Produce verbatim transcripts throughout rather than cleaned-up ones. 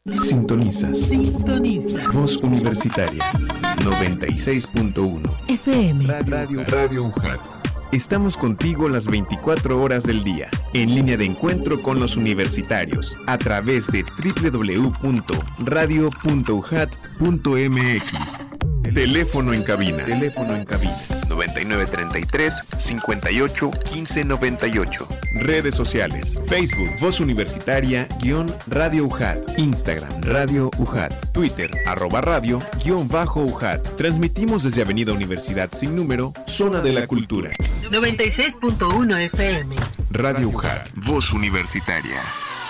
Sintonizas. Sintoniza. Voz Universitaria noventa y seis punto uno F M. Radio, Radio U J A T. Estamos contigo las veinticuatro horas del día, en línea de encuentro con los universitarios, a través de doble u doble u doble u punto radio punto u j a t punto m x. Teléfono en cabina. Teléfono en cabina. noventa y nueve treinta y tres, cincuenta y ocho, quince noventa y ocho. Redes sociales. Facebook, Voz Universitaria, guión Radio U J A T. Instagram, Radio U J A T. Twitter, arroba radio, guión bajo U J A T. Transmitimos desde Avenida Universidad Sin Número, Zona de la Cultura. noventa y seis punto uno F M. Radio U J A T. Voz Universitaria.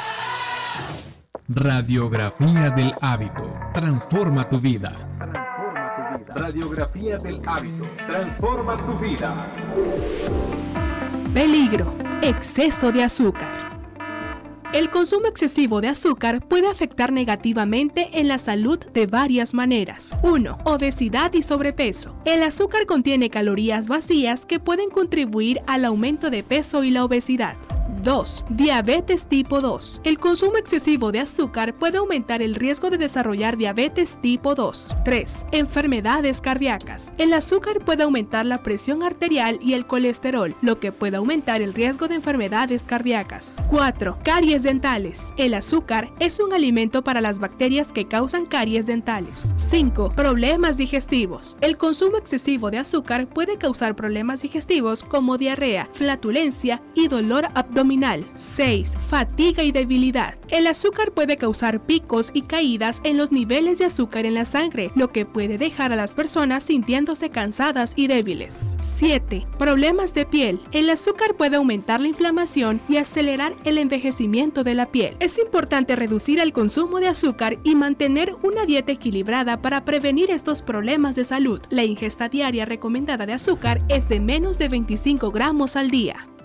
Radiografía del hábito. Transforma tu vida. Radiografía del hábito. Transforma tu vida. Peligro. Exceso de azúcar. El consumo excesivo de azúcar puede afectar negativamente en la salud de varias maneras. uno. Obesidad y sobrepeso. El azúcar contiene calorías vacías que pueden contribuir al aumento de peso y la obesidad. dos. Diabetes tipo dos. El consumo excesivo de azúcar puede aumentar el riesgo de desarrollar diabetes tipo dos. tres. Enfermedades cardíacas. El azúcar puede aumentar la presión arterial y el colesterol, lo que puede aumentar el riesgo de enfermedades cardíacas. cuatro. Caries dentales. El azúcar es un alimento para las bacterias que causan caries dentales. cinco. Problemas digestivos. El consumo excesivo de azúcar puede causar problemas digestivos como diarrea, flatulencia y dolor abdominal. seis. Fatiga y debilidad. El azúcar puede causar picos y caídas en los niveles de azúcar en la sangre, lo que puede dejar a las personas sintiéndose cansadas y débiles. siete. Problemas de piel. El azúcar puede aumentar la inflamación y acelerar el envejecimiento de la piel. Es importante reducir el consumo de azúcar y mantener una dieta equilibrada para prevenir estos problemas de salud. La ingesta diaria recomendada de azúcar es de menos de veinticinco gramos al día.